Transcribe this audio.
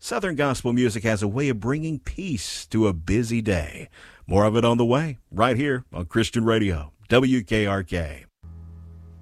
Southern gospel music has a way of bringing peace to a busy day. More of it on the way, right here on Christian Radio, WKRK.